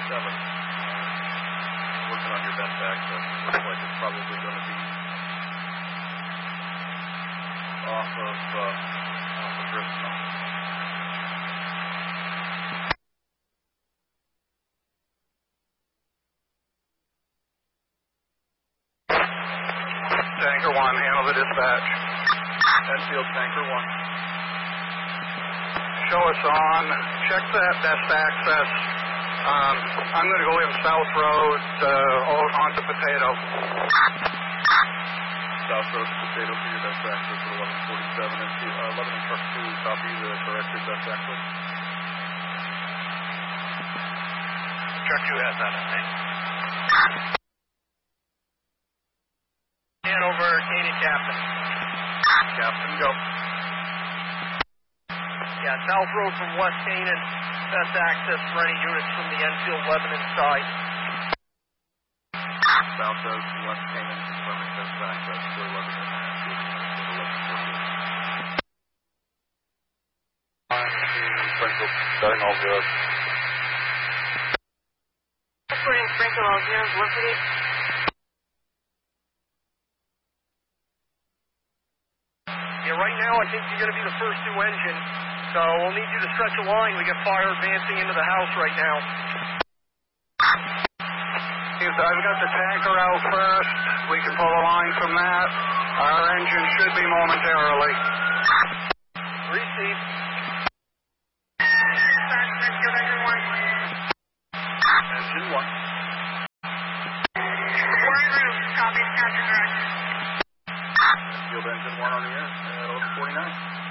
Working on your best access. Looks like it's probably going to be off of Bristol. Tanker 1, handle the dispatch. Enfield Tanker 1. Show us on. Check that best access. I'm going to go in South Road onto Potato. South Road to Potato for your best access at 1147. And 11 and truck 2, copy the corrected best access. Truck 2 has that, I think. Hanover, Canadian Captain. Captain, go. Yeah, South Road from West Canaan. Best access for any units from the Enfield Lebanon side. South Road from West Canaan, confirming best access for 11 and Springfield, starting all good. Springfield, all zeros, Liberty. Yeah, right now I think you're going to be the first two engine, so we'll need you to stretch a line. We got fire advancing into the house right now. I've got the tanker out first. We can pull a line from that. Our engine should be momentarily. Receive. Springfield, engine 1. Engine 1. We're en route. Copy, Captain Direct. Enfield Engine 1 on the air, 1149.